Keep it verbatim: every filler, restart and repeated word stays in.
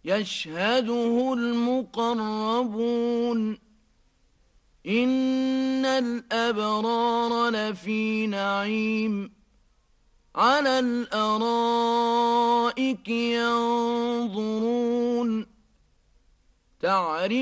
يشهده المقربون إن الأبرار لفي نعيم على الأرائك ينظرون تعرف